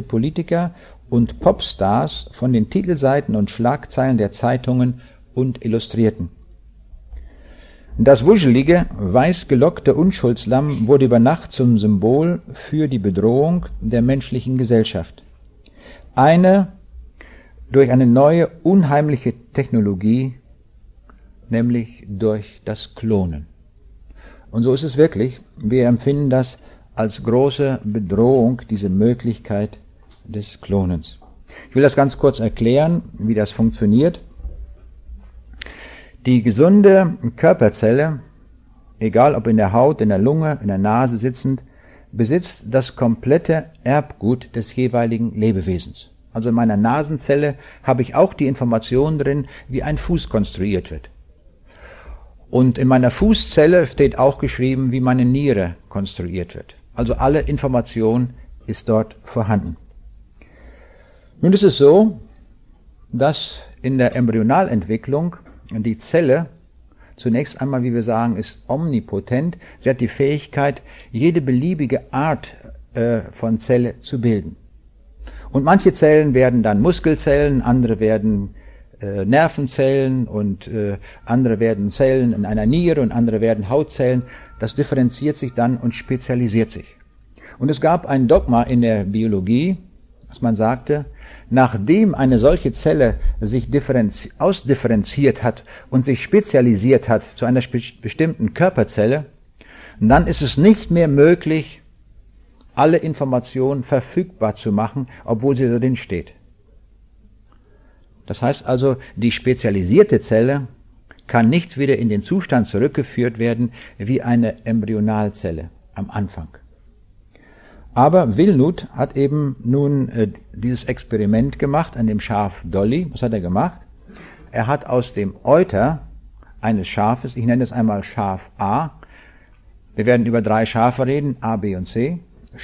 Politiker und Popstars von den Titelseiten und Schlagzeilen der Zeitungen und Illustrierten. Das wuschelige, weiß gelockte Unschuldslamm wurde über Nacht zum Symbol für die Bedrohung der menschlichen Gesellschaft. Durch eine neue, unheimliche Technologie, nämlich durch das Klonen. Und so ist es wirklich. Wir empfinden das als große Bedrohung, diese Möglichkeit des Klonens. Ich will das ganz kurz erklären, wie das funktioniert. Die gesunde Körperzelle, egal ob in der Haut, in der Lunge, in der Nase sitzend, besitzt das komplette Erbgut des jeweiligen Lebewesens. Also in meiner Nasenzelle habe ich auch die Information drin, wie ein Fuß konstruiert wird. Und in meiner Fußzelle steht auch geschrieben, wie meine Niere konstruiert wird. Also alle Information ist dort vorhanden. Nun ist es so, dass in der Embryonalentwicklung die Zelle zunächst einmal, wie wir sagen, ist omnipotent. Sie hat die Fähigkeit, jede beliebige Art von Zelle zu bilden. Und manche Zellen werden dann Muskelzellen, andere werden Nervenzellen und andere werden Zellen in einer Niere und andere werden Hautzellen. Das differenziert sich dann und spezialisiert sich. Und es gab ein Dogma in der Biologie, dass man sagte, nachdem eine solche Zelle sich ausdifferenziert hat und sich spezialisiert hat zu einer bestimmten Körperzelle, dann ist es nicht mehr möglich, alle Informationen verfügbar zu machen, obwohl sie da drin steht. Das heißt also, die spezialisierte Zelle kann nicht wieder in den Zustand zurückgeführt werden wie eine Embryonalzelle am Anfang. Aber Wilnuth hat eben nun dieses Experiment gemacht an dem Schaf Dolly. Was hat er gemacht? Er hat aus dem Euter eines Schafes, ich nenne es einmal Schaf A, wir werden über 3 Schafe reden, A, B und C.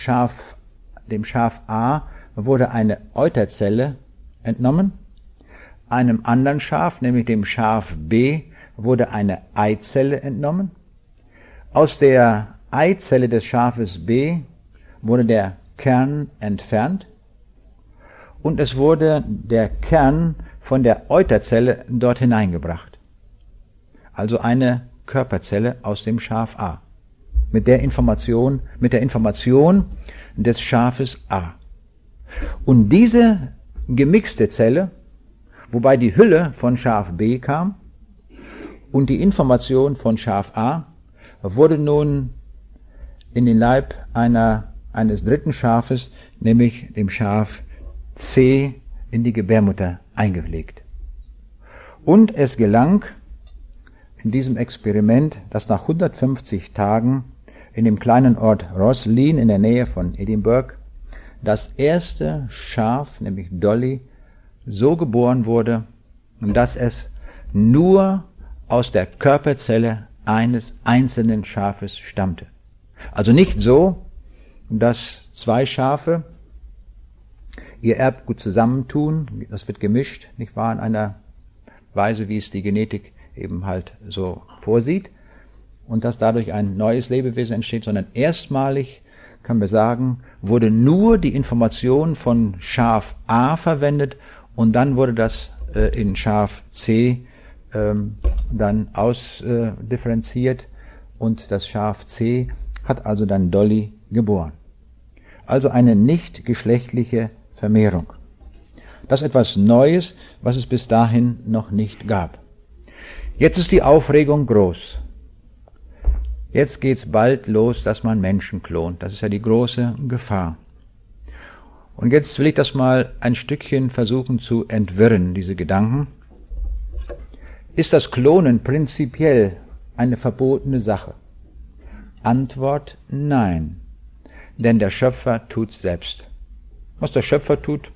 Dem Schaf A wurde eine Euterzelle entnommen, einem anderen Schaf, nämlich dem Schaf B, wurde eine Eizelle entnommen. Aus der Eizelle des Schafes B wurde der Kern entfernt und es wurde der Kern von der Euterzelle dort hineingebracht. Also eine Körperzelle aus dem Schaf A. Mit der Information des Schafes A. Und diese gemixte Zelle, wobei die Hülle von Schaf B kam und die Information von Schaf A, wurde nun in den Leib eines dritten Schafes, nämlich dem Schaf C, in die Gebärmutter eingelegt. Und es gelang in diesem Experiment, dass nach 150 Tagen in dem kleinen Ort Roslin in der Nähe von Edinburgh das erste Schaf, nämlich Dolly, so geboren wurde, dass es nur aus der Körperzelle eines einzelnen Schafes stammte. Also nicht so, dass 2 Schafe ihr Erbgut zusammentun, das wird gemischt, nicht wahr, in einer Weise, wie es die Genetik eben halt so vorsieht, und dass dadurch ein neues Lebewesen entsteht, sondern erstmalig, kann man sagen, wurde nur die Information von Schaf A verwendet und dann wurde das in Schaf C dann ausdifferenziert und das Schaf C hat also dann Dolly geboren. Also eine nicht geschlechtliche Vermehrung. Das ist etwas Neues, was es bis dahin noch nicht gab. Jetzt ist die Aufregung groß. Jetzt geht's bald los, dass man Menschen klont. Das ist ja die große Gefahr. Und jetzt will ich das mal ein Stückchen versuchen zu entwirren, diese Gedanken. Ist das Klonen prinzipiell eine verbotene Sache? Antwort: Nein. Denn der Schöpfer tut's selbst. Was der Schöpfer tut,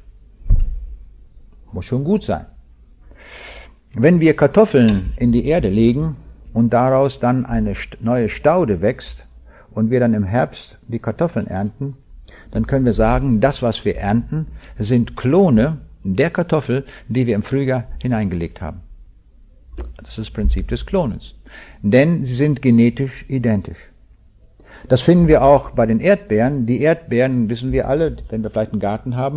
muss schon gut sein. Wenn wir Kartoffeln in die Erde legen und daraus dann eine neue Staude wächst und wir dann im Herbst die Kartoffeln ernten, dann können wir sagen, das, was wir ernten, sind Klone der Kartoffel, die wir im Frühjahr hineingelegt haben. Das ist das Prinzip des Klonens. Denn sie sind genetisch identisch. Das finden wir auch bei den Erdbeeren. Die Erdbeeren, wissen wir alle, wenn wir vielleicht einen Garten haben,